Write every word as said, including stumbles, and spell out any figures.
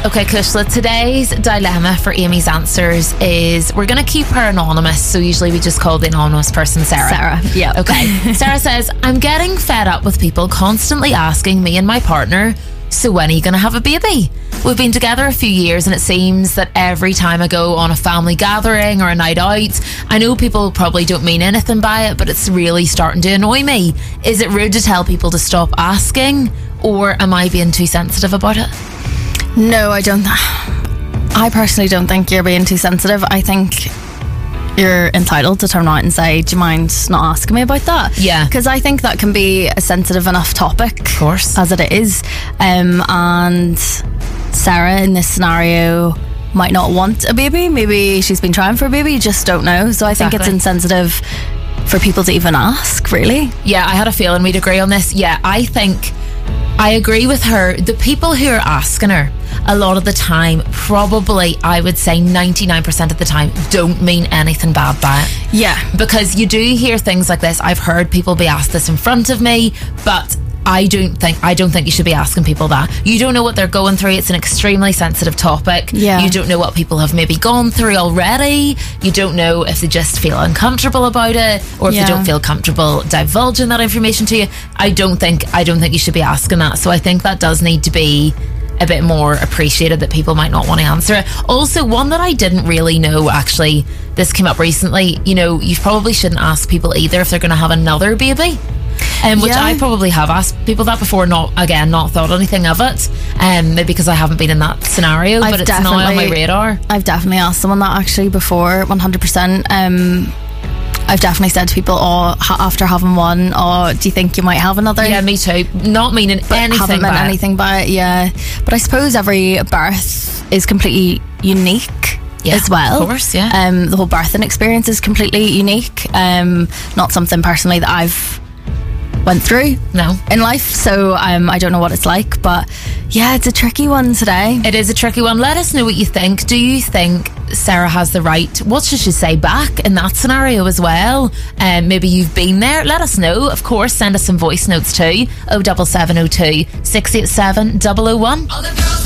Okay, Kushla, today's dilemma for Amy's answers is we're going to keep her anonymous, so usually we just call the anonymous person Sarah. Sarah, yeah. Okay. Sarah says, I'm getting fed up with people constantly asking me and my partner, so when are you going to have a baby? We've been together a few years and it seems that every time I go on a family gathering or a night out, I know people probably don't mean anything by it, but it's really starting to annoy me. Is it rude to tell people to stop asking, or am I being too sensitive about it? No, I don't. I personally don't think you're being too sensitive. I think you're entitled to turn around and say, do you mind not asking me about that? Yeah. Because I think that can be a sensitive enough topic. Of course. As it is. Um, and Sarah, in this scenario, might not want a baby. Maybe she's been trying for a baby, you just don't know. So I think Exactly. it's insensitive for people to even ask, really. Yeah, I had a feeling we'd agree on this. Yeah, I think I agree with her. The people who are asking her, a lot of the time, probably, I would say ninety-nine percent of the time, don't mean anything bad by it. Yeah. Because you do hear things like this. I've heard people be asked this in front of me, but I don't think I don't think you should be asking people that. You don't know what they're going through. It's an extremely sensitive topic. Yeah. You don't know what people have maybe gone through already. You don't know if they just feel uncomfortable about it, or if Yeah. they don't feel comfortable divulging that information to you. I don't think I don't think you should be asking that. So I think that does need to be a bit more appreciated, that people might not want to answer it. Also, one that I didn't really know, actually, this came up recently, you know, you probably shouldn't ask people either if they're going to have another baby. Um, which Yeah. I probably have asked people that before, not again, not thought anything of it. Um, maybe because I haven't been in that scenario, I've but it's now on my radar. I've definitely asked someone that actually before, one hundred percent. Um, I've definitely said to people, oh, ha- after having one, oh, do you think you might have another? Yeah, me too. Not meaning But anything haven't meant by it. anything by it, yeah. But I suppose every birth is completely unique. Yeah, as well. of course, yeah. Um, the whole birthing experience is completely unique. Um, not something personally that I've went through No. in life, so um, I don't know what it's like, but yeah, it's a tricky one today. It is a tricky one. Let us know what you think. Do you think Sarah has the right? What should she say back in that scenario as well? Um, maybe you've been there. Let us know. Of course, send us some voice notes too. oh seven seven oh two, six eight seven, double oh one.